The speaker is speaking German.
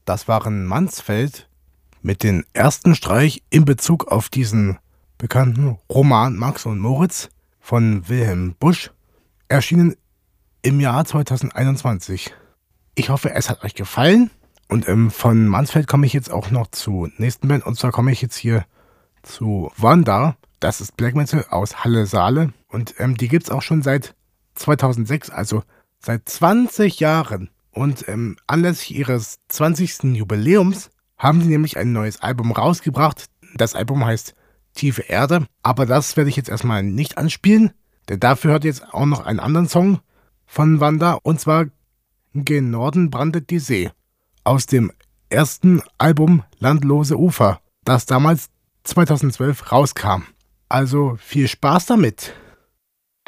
Das waren Mansfeld mit dem ersten Streich in Bezug auf diesen bekannten Roman Max und Moritz von Wilhelm Busch, erschienen im Jahr 2021. Ich hoffe, es hat euch gefallen. Und von Mansfeld komme ich jetzt auch noch zur nächsten Band. Und zwar komme ich jetzt hier zu Wanda. Das ist Black Metal aus Halle-Saale. Und die gibt es auch schon seit 2006, also seit 20 Jahren. Und anlässlich ihres 20. Jubiläums haben sie nämlich ein neues Album rausgebracht. Das Album heißt Tiefe Erde. Aber das werde ich jetzt erstmal nicht anspielen. Denn dafür hört ihr jetzt auch noch einen anderen Song von Wanda. Und zwar Gen Norden brandet die See. Aus dem ersten Album Landlose Ufer, das damals 2012 rauskam. Also viel Spaß damit!